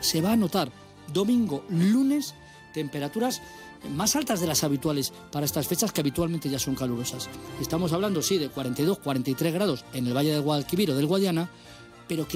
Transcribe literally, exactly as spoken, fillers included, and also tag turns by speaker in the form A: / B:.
A: se va a notar. Domingo, lunes, temperaturas más altas de las habituales para estas fechas, que habitualmente ya son calurosas. Estamos hablando, sí, de cuarenta y dos, cuarenta y tres grados en el Valle del Guadalquivir o del Guadiana, pero que